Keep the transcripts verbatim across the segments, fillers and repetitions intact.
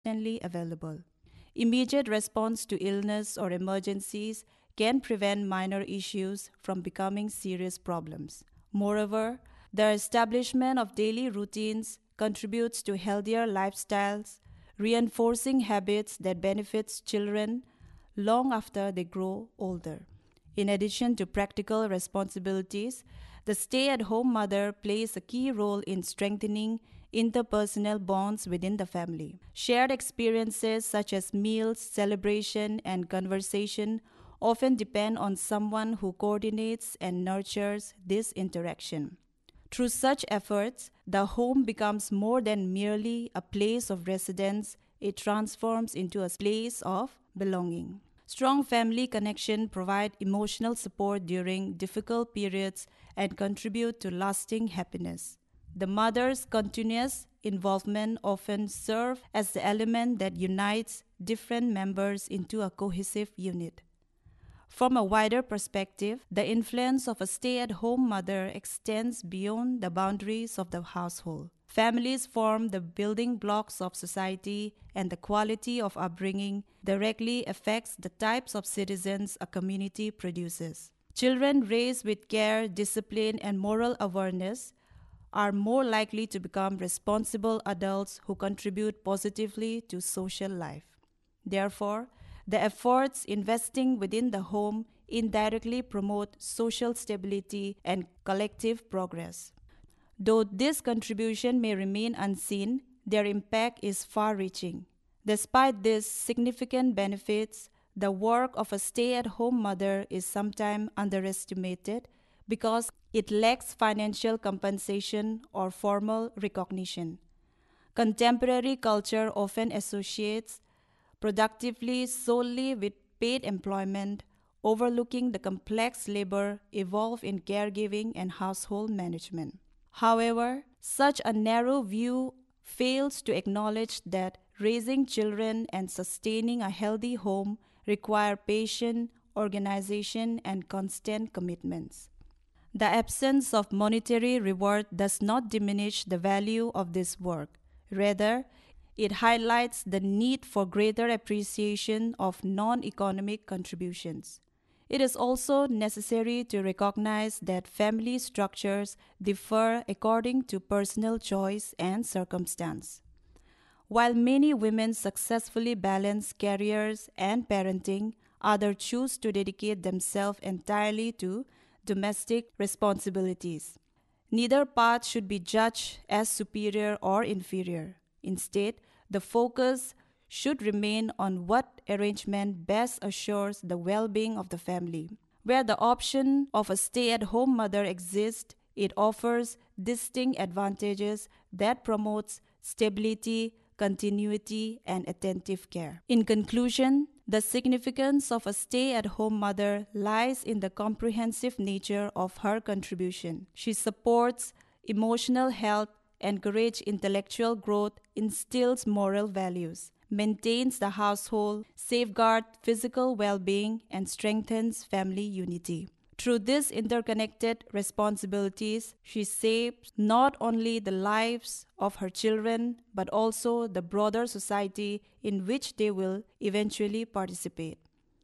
constantly available. Immediate response to illness or emergencies can prevent minor issues from becoming serious problems. Moreover, the establishment of daily routines contributes to healthier lifestyles, reinforcing habits that benefits children long after they grow older. In addition to practical responsibilities, the stay-at-home mother plays a key role in strengthening interpersonal bonds within the family. Shared experiences such as meals, celebration, and conversation often depend on someone who coordinates and nurtures this interaction. Through such efforts, the home becomes more than merely a place of residence, it transforms into a place of belonging. Strong family connection provide emotional support during difficult periods and contribute to lasting happiness. The mother's continuous involvement often serves as the element that unites different members into a cohesive unit. From a wider perspective, the influence of a stay-at-home mother extends beyond the boundaries of the household. Families form the building blocks of society, and the quality of upbringing directly affects the types of citizens a community produces. Children raised with care, discipline, and moral awareness are more likely to become responsible adults who contribute positively to social life. Therefore, the efforts investing within the home indirectly promote social stability and collective progress. Though this contribution may remain unseen, their impact is far-reaching. Despite these significant benefits, the work of a stay-at-home mother is sometimes underestimated because it lacks financial compensation or formal recognition. Contemporary culture often associates productively solely with paid employment, overlooking the complex labor involved in caregiving and household management. However, such a narrow view fails to acknowledge that raising children and sustaining a healthy home require patience, organization, and constant commitments. The absence of monetary reward does not diminish the value of this work. Rather, it highlights the need for greater appreciation of non-economic contributions. It is also necessary to recognize that family structures differ according to personal choice and circumstance. While many women successfully balance careers and parenting, others choose to dedicate themselves entirely to domestic responsibilities. Neither path should be judged as superior or inferior. Instead, the focus should remain on what arrangement best assures the well-being of the family. Where the option of a stay-at-home mother exists, it offers distinct advantages that promotes stability, continuity, and attentive care. In conclusion, the significance of a stay-at-home mother lies in the comprehensive nature of her contribution. She supports emotional health, encourages intellectual growth, instills moral values, maintains the household, safeguards physical well-being, and strengthens family unity. Through these interconnected responsibilities, she shapes not only the lives of her children, but also the broader society in which they will eventually participate.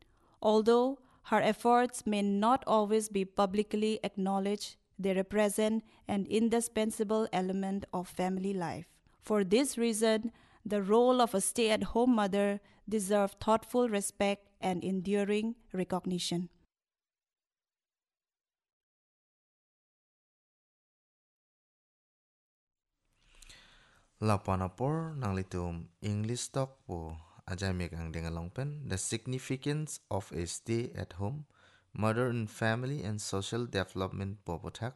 Although her efforts may not always be publicly acknowledged, they represent an indispensable element of family life. For this reason, the role of a stay-at-home mother deserves thoughtful respect and enduring recognition. Lapanapor nang litum English talk po ajamik ang dengalongpen the significance of a stay at home mother and family and social development popothak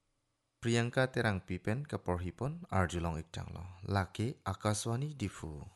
Priyanka terang pipen ke porhipon arjulong iktanglo laki akaswani difu